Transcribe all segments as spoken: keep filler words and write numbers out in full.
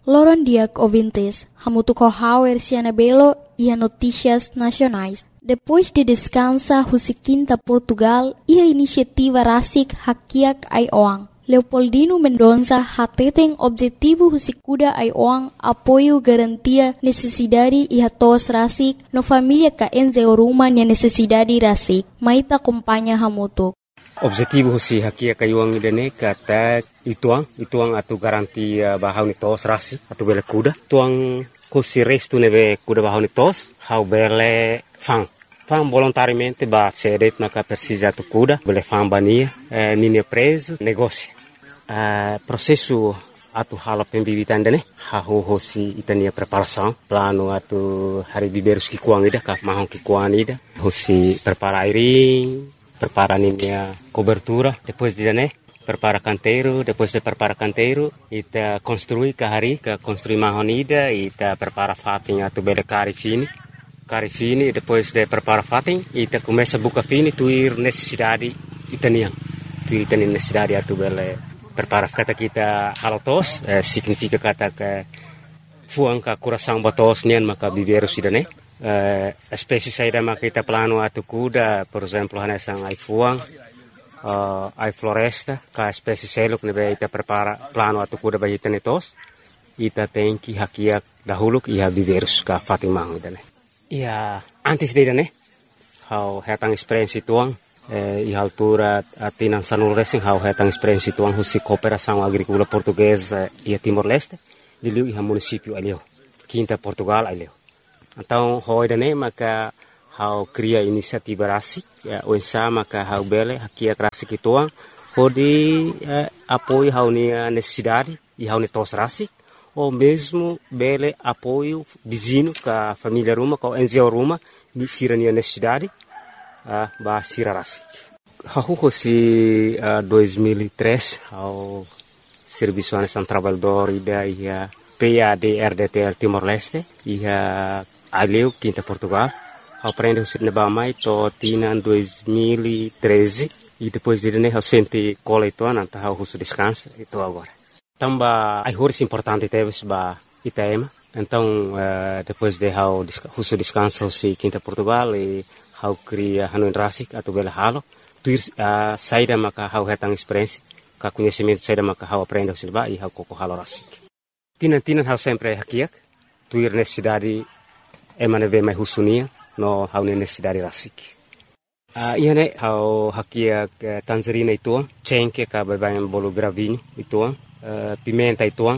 Loron diak ouvintes, hamutu corral erciana belo e a notícias nacionais. Depois de descansa Husiquinta Portugal e a iniciativa Rasik Hakiak Aioang. Leopoldino Mendonça hateten objetivo Husikuda Aioang apoio garantia necessidade e hatos Rasik no família ka enzeoruma nia necessidade Rasik. Maita acompanha hamutu. Objetivo si hakia kayuang idane kata ituang ituang atu garantia bahau ni tos rasi atu bele kuda tuang kusi restu nebe kuda bahau ni tos hau bele fang fang volontariamente ba cedet naka persija tu kuda bele fang bania eh, nini preso negócio eh, processo atu hala pembibitan dane hau hosi itania preparação plano atu hari biberus ki kuang ida ka mahong ki kuang ida hosi prepara airing prepara a cobertura, depois de né, prepara canteiro, depois de prepara canteiro, ita construi kahari, ka construi mahonida, ita prepara fatin atu bele cari fini, cari fini, depois de prepara fatin, ita começa buka fini, tuir necessidade itanian, tuir itanian necessidade atu bele prepara kata kita halotos, eh, significa kata que fuang ka coração batos nian maka biberu sidane. Uh, espécie saída maka kita plano atu kuda, por exemplo, hanesang ai fuang, uh, ai floresta, ka espécie seluk nebe ita prepara plano atu kuda bagi tenetos, ita tem que hakiak dahulu iha biverus ka fatimang idane. Ia antes de idane, hau hetang experiência tuang, eh, iha altura atinan sanul racing hau hetang experiência tuang husi cooperação agrícola portuguesa ia Timor-Leste, diliu iha município alio, Quinta Portugal alio. Então, hoi dane maka hau cria inisiativa rasik, o ensa maka hau bele hakia rasik ituang, hodi eh, apoio hau ni necessidade e hau ni tos rasik, ou mesmo bele apoio vizinho ka família ruma, ka N G O ruma, ni sira ni necessidade, uh, ba sira rasik. Hau hosi uh, dois mil e três, hau Serviço Nacional Trabalhador ida ia P A D R D T L Timor-Leste, ia Aleu, Quinta Portugal, aprende o sir nebamai to tina dois mil e treze e depois de né eu senti cola e toa nanta eu russo descansa e tô agora. Tamba ai horas importante teve ba Itaema, então uh, depois de eu russo descansa o si Quinta Portugal e eu cria hanuin rasik atau bela halo, tuir uh, saída maka eu hetang experiência, ka conhecimento saída maka eu aprende o sir ba e eu koko halo rasik. Tina tina eu sempre hakiak, tuir necessidade emane ve mai husunia no hau necessidade rasik. Uh, ia ne hau hakia uh, tangerina ituang, cengke ka babayan bolo gravinho ituang, uh, pimenta ituang,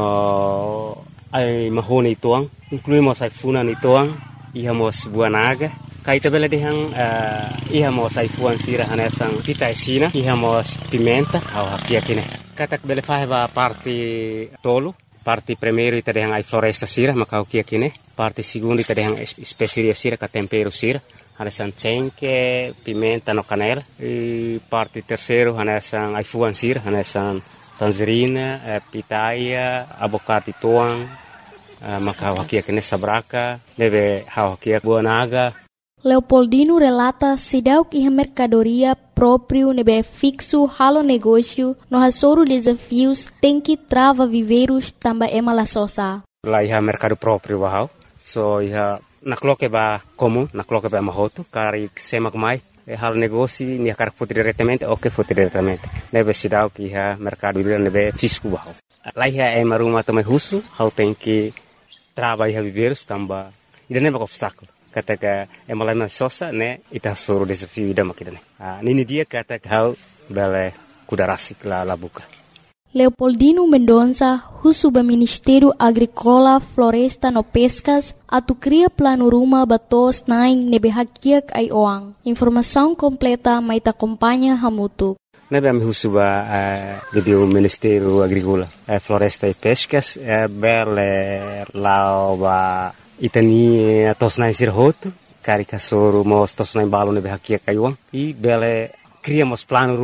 no ai mahone ituang, incluímos ai funan ituang, iha mos buah naga, kai tabela dehang uh, iha mos ai fuan sira hanesang kita esina, iha mos pimenta hau hakia kine. Katak bele faheba parte tolo, parte primeiro ita dehang ai floresta sira maka hakia kine. Parte segundo ita dehang especiaria sira ka tempero sira, hanesan cengke, pimenta no canela. E parte terceiro hanesan ai fuan sira, hanesan tangerina, eh, pitaia, abocate tuang, eh, maka hakia kine sabraka, deve hakia buah naga. Leopoldino relata sidauk iha mercadoria próprio nebe fixo halo negócio no hasoro desafios tem que trava viveiros tamba ema la sosa. Lá iha mercado próprio bahau, so iha nakloke ba comum, nakloke ba mahoto, kari semak mai, e halo negócio ni kar foto diretamente ou que foto diretamente. Nebe sidauk iha mercado nebe fixo bahau. Lá iha ema rumah também russo, hau tem que trava iha viveiros tamba, ida nebe obstáculo. Kata ka emalama sosa ne ita suru desafio ida makidane. Ah nini dia kata kau bele kuda rasik la labuka. Leopoldino Mendonça, husuba Ministério Agrícola, Floresta no Pescas, atu cria plano ruma batos naing nebe hakiak ai oang. Informação completa mai ta acompanha hamutu. Nebe ami husuba uh, do Ministério Agrícola, uh, Floresta e Pescas, uh, bele lao ba itani tosnai sirhoto, cari kasoro mos tosnai balo nebe hakia kayuang, e bele criamos plano ruma,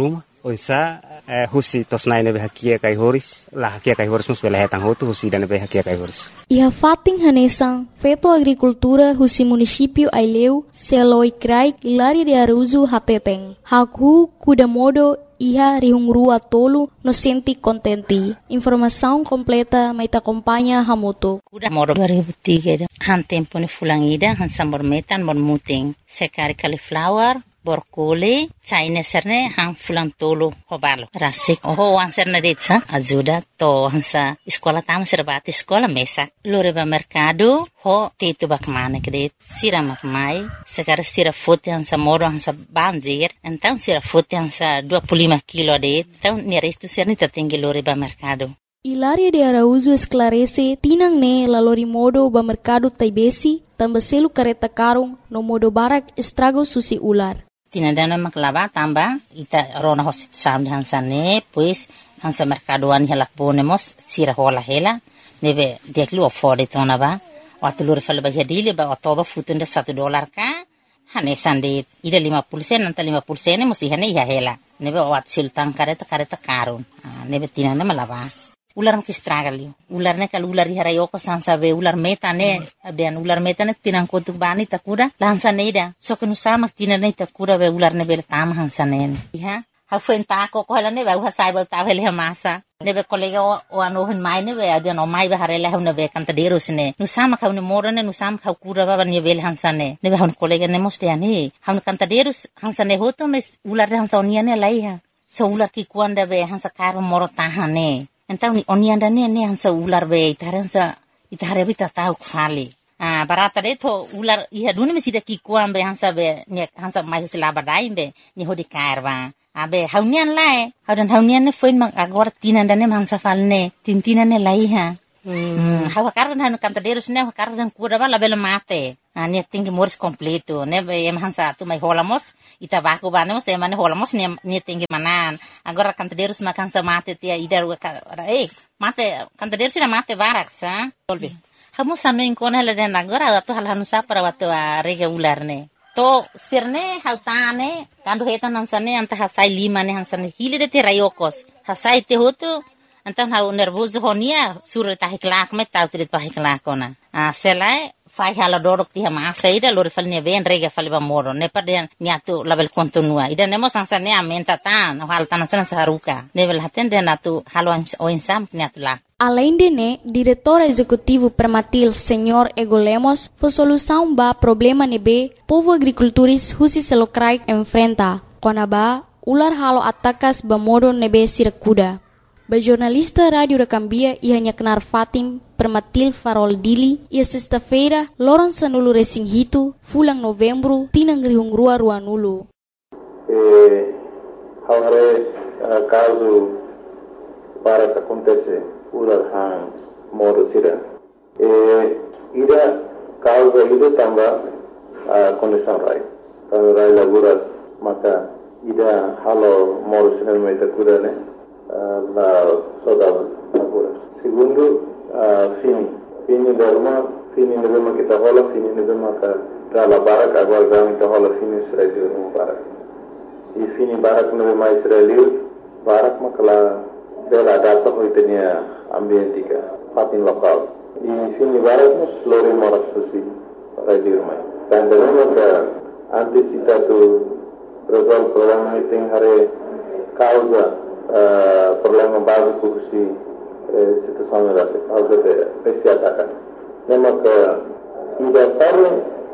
Oisa eh, husi tos nai nebe hakia kai horis la hakia kai horis mus bela hetang hotu husi dan nebe hakia kai horis. Iha fating hanesang feto agricultura husi município Aileu seloi krai Hilaria de Araújo hateteng. Haku kuda modo iha rihungrua tolu no senti contenti. Informação completa mai ta acompanha hamoto. Kuda modo dua ribu tiga han tempo ni fulangida han sambor metan mon muting sekari cauliflower borkole China serne hang fulang tolo hobalo rasik oh wan serne detsa ajuda to hansa sekolah tam serbati sekolah mesak lore ba mercado ho tetu bak mane kede sira mak mai sekar sira fote hansa moro hansa banjir então sira fote hansa dua puluh lima kilo de então ni resto serne tertinggi lore ba mercado. Hilaria de Araújo esclarece tinang ne la lori modo ba mercado taibesi tambah selu kareta karung no modo barak estrago susi ular. Tinadana maklaba tamba ita rona hosit sam hansa ne pues hansa mercadoan helak bonemos sira hola hela nebe deklu afford tona ba watulur fal ba hedile ba otoba futunda satu dolar ka hane sande ida lima puluh sen anta lima puluh sen musi hane ya hela nebe wat sultan kareta kareta karun nebe tinana malaba ular makistragali ular ne kal ular harayo ko sansa be ular meta ne abian ular meta ne tinang ko tu bani takura lansa ne ida so kenu sama tinane takura be ular ne bel tam hansa ne ha ha fuenta ko ko hala ne ba ha sai ba ta vele masa ne be kolega o ano hen mai ne be abian o mai ba harela ne be kanta deros ne nu sama ka ne moro ne nu sama ka kura ba ne bel hansa ne ne be han kolega ne moste ani han kanta deros hansa ne hoto mes ular hansa onia ne lai ha so ular ki kuanda be hansa karo moro tahane. Então ni onianda ne ne hansa ular be itaransa itare bita tau kfali ah barata de to ular iha dune mesida ki kuam be hansa be ne hansa mai sila badai be ni hodi karwa abe haunian lae haudan haunian ne foin mak agora tinanda ne hansa falne tintina ne lai ha hmm hawa kardan hanu kantaderos ne kardan kuda bala bela mate ah ne tinggi mors completo ne be em hansa tu mai holamos ita baku banemos te mane holamos ne ne tinggi manan agora kantaderos makan sa mate tia idar eh mate kantaderos na mate barak sa volve hamu sanu inkona la den agora tu hal hanu sa para watu rega ular ne to sirne hautane kandu hetan hansane anta hasai lima ne hansane hile de te rayokos hasai te hotu antan hau nervoso honia sur ta hiklak met tau trit pa hiklakona a selai fai hala dorok ti ma saida lor falne ven rega falba moro ne paden niatu label kontinua ida nemo sansane amenta tan hal tan san saruka level haten de natu halo o insam niatu la. Além de né, diretor executivo Permatil, senhor Ego Lemos, foi solução ba problema nebe povo agricultores husi selokrai enfrenta. Konaba ular halo atakas ba modo nebe sirakuda. Ba jornalista Rádio da Cambia ia nyaknar Fatim Permatil Farol Dili ia sexta-feira loran sanulu resing hitu fulang novembro tinang rihungrua ruanulu. Eh, haware uh, caso para que acontece ular han modo sira. Eh, ida causa ida tamba uh, condição rai. Kalau rai laguras maka ida halo modo sira mai takuda ne. Uh, la saudade laguras. Segundo, uh, fini. Fini derma, fini nebema kita hola, fini nebema ka dala barak agora gami kita hola fini Israel no barak. E fini barak nebema Israel barak makala dela data hoitenia ambientika fatin lokal. E fini barak nos lori moras susi radio mai. Dan derma ka antisipatu resolve problema iting hare causa Uh, problema básico que se uh, situação era causa de esse ataque. Lembra que ainda para